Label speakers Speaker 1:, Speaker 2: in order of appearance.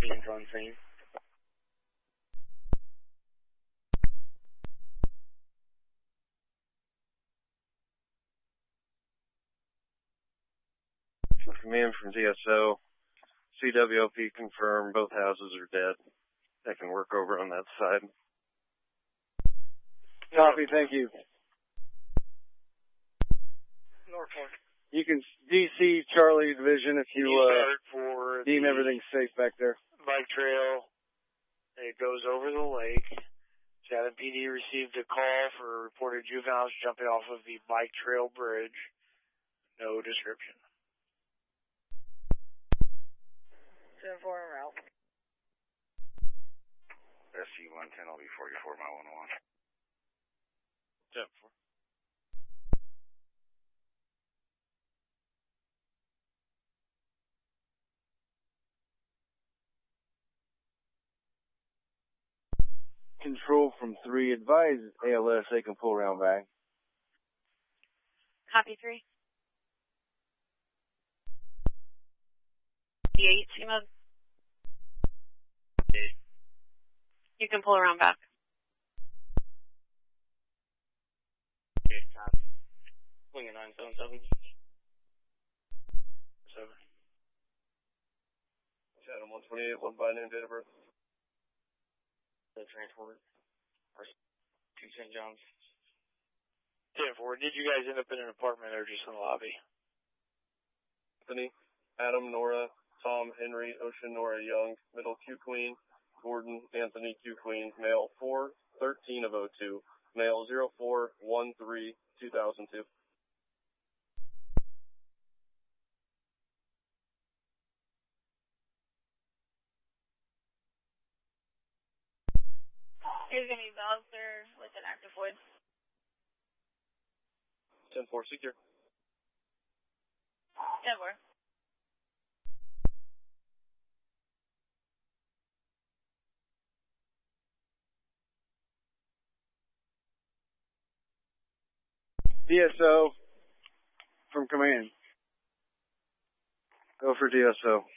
Speaker 1: controlling scene.
Speaker 2: Command from DSO. CWOP confirmed both houses are dead. They can work over on that side.
Speaker 3: Copy, thank you.
Speaker 1: Norfolk.
Speaker 3: You can DC Charlie Division if you
Speaker 1: for
Speaker 3: deem everything safe back there.
Speaker 1: Bike trail. It goes over the lake. Chatham PD received a call for reported juveniles jumping off of the bike trail bridge. No description.
Speaker 4: 7-4 en route.
Speaker 5: SC-110 will be 44 mile 101.
Speaker 2: 10-4.
Speaker 3: Control from 3, advise ALS they can pull around back.
Speaker 4: Copy 3. D8, C-mode. You can pull around back.
Speaker 1: Wing at 977. 7.
Speaker 2: Chatham 128, 1 by noon, date of birth.
Speaker 1: The transport. Or 2 St. John's. 10-4. Did you guys end up in an apartment or just in the lobby?
Speaker 2: Anthony, Adam, Nora, Tom, Henry, Ocean, Nora, Young, middle Q Queen, Gordon, Anthony, Q Queen, male 4/13 of 02, male 04/13/2002.
Speaker 4: Here's any dogs there with an active void.
Speaker 2: 10-4, secure.
Speaker 4: 10-4.
Speaker 3: DSO from command. Go for DSO.